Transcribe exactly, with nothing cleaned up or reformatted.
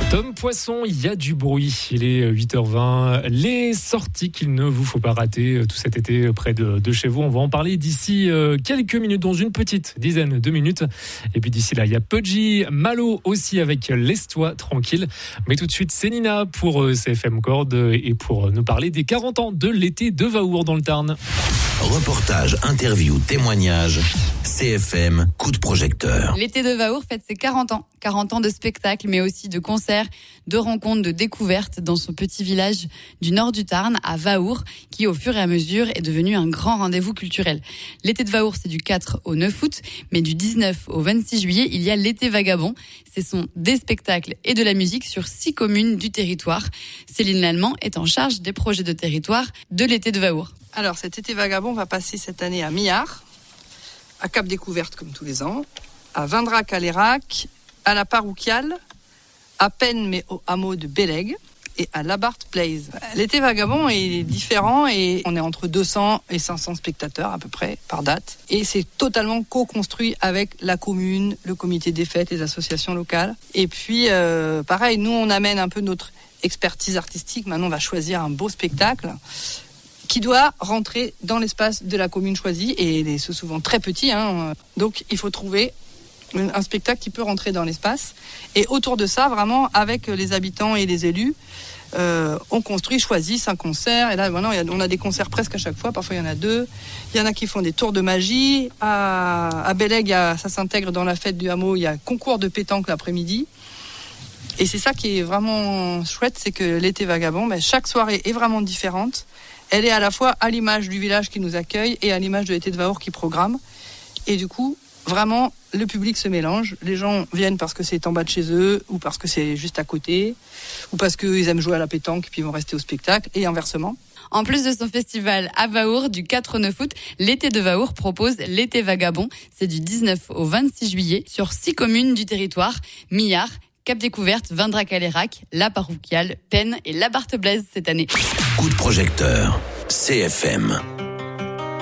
Tom Poisson, il y a du bruit. Il est huit heures vingt. Les sorties qu'il ne vous faut pas rater tout cet été près de, de chez vous. On va en parler d'ici quelques minutes, dans une petite dizaine de minutes. Et puis d'ici là, il y a Pudgy, Malo aussi avec Laisse-toi tranquille. Mais tout de suite, c'est Nina pour C F M Corde et pour nous parler des quarante ans de l'été de Vahour dans le Tarn. Reportage, interview, témoignage, C F M, coup de projecteur. L'été de Vahour fête ses quarante ans. quarante ans de spectacles, mais aussi de concerts, de rencontres, de découvertes dans son petit village du nord du Tarn, à Vahour, qui au fur et à mesure est devenu un grand rendez-vous culturel. L'été de Vahour, c'est du quatre au neuf août, mais du dix-neuf au vingt-six juillet, il y a l'été vagabond. Ce sont des spectacles et de la musique sur six communes du territoire. Céline Lallemand est en charge des projets de territoire de l'été de Vahour. Alors cet été vagabond va passer cette année à Millard, à Cap Découverte comme tous les ans, à Vindrac-à-l'Érac, à la Parouquiale, à Penn mais au hameau de Bélègue et à Labarthe Place. L'été vagabond est différent et on est entre deux cents et cinq cents spectateurs à peu près par date. Et c'est totalement co-construit avec la commune, le comité des fêtes, les associations locales. Et puis euh, pareil, nous on amène un peu notre expertise artistique. Maintenant on va choisir un beau spectacle qui doit rentrer dans l'espace de la commune choisie, et c'est souvent très petit, hein. Donc il faut trouver un spectacle qui peut rentrer dans l'espace, et autour de ça, vraiment, avec les habitants et les élus, euh, on construit, choisit un concert, et là, maintenant, on a des concerts presque à chaque fois, parfois il y en a deux, il y en a qui font des tours de magie, à, à Bélègue, ça s'intègre dans la fête du hameau, il y a concours de pétanque l'après-midi. Et c'est ça qui est vraiment chouette, c'est que l'été vagabond, ben, chaque soirée est vraiment différente. Elle est à la fois à l'image du village qui nous accueille et à l'image de l'été de Vahour qui programme. Et du coup, vraiment, le public se mélange. Les gens viennent parce que c'est en bas de chez eux, ou parce que c'est juste à côté, ou parce qu'ils aiment jouer à la pétanque et puis ils vont rester au spectacle, et inversement. En plus de son festival à Vahour du quatre au neuf août, l'été de Vahour propose l'été vagabond. C'est du dix-neuf au vingt-six juillet sur six communes du territoire: Millard, Cap Découverte, Vindrac-à-l'Érac, La Parouquiale, Penn et Labarthe Blaise cette année. Coup de projecteur, C F M.